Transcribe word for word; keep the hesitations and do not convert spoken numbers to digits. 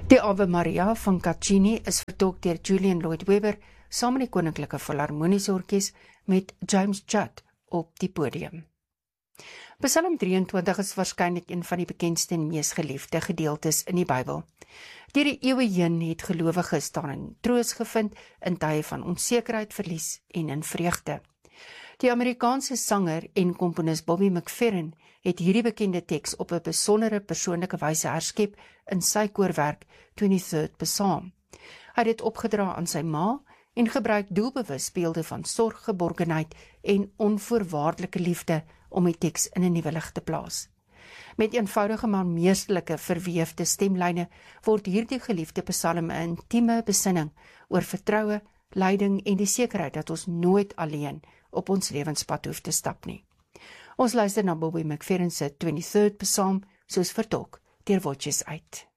Die Ave Maria van Caccini is vertolk deur Julian Lloyd Webber saam met die Koninklike Filharmoniese Orkees met James Judd op die podium. Psalm drieëntwintig is waarskynlik een van die bekendste en mees geliefde gedeeltes in die Bybel. Deur die eeue heen het gelowiges daarin troos gevind in tye van onsekerheid, verlies en in vreugde. Die Amerikaanse sanger en komponis Bobby McFerrin het hierdie bekende teks op 'n besondere persoonlike wyse herskep in sy koorwerk twenty-third Psalm. Hy het dit opgedra aan sy ma en gebruik doelbewus beelde van sorg, geborgenheid en onvoorwaardelike liefde om die teks in 'n nuwe lig te plaas. Met eenvoudige maar meesterlike verweefde stemlyne word hierdie geliefde psalm 'n intieme besinning oor vertroue, leiding en die sekerheid dat ons nooit alleen op ons lewenspad hoef te stap nie. Ons luister na Bobby McFerrin se twenty-third Psalm soos vertolk deur Wojciech uit.